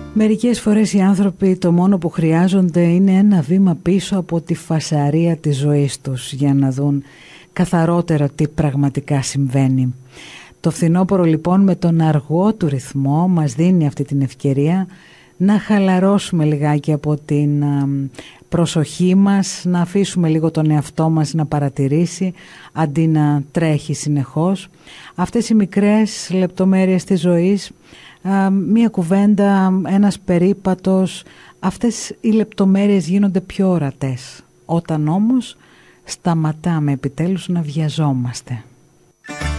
Μερικές φορές οι άνθρωποι το μόνο που χρειάζονται είναι ένα βήμα πίσω από τη φασαρία της ζωής τους για να δουν καθαρότερα τι πραγματικά συμβαίνει. Το φθινόπωρο λοιπόν με τον αργό του ρυθμό μας δίνει αυτή την ευκαιρία να χαλαρώσουμε λιγάκι από την προσοχή μας, να αφήσουμε λίγο τον εαυτό μας να παρατηρήσει αντί να τρέχει συνεχώς. Αυτές οι μικρές λεπτομέρειες της ζωής, μία κουβέντα, ένας περίπατος, αυτές οι λεπτομέρειες γίνονται πιο ορατές. Όταν όμως σταματάμε επιτέλους να βιαζόμαστε.